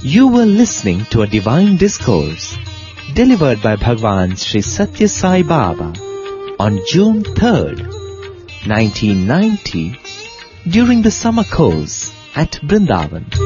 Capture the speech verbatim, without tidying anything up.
You were listening to a divine discourse delivered by Bhagwan Sri Satya Sai Baba on June third, nineteen ninety, during the summer course at Brindavan.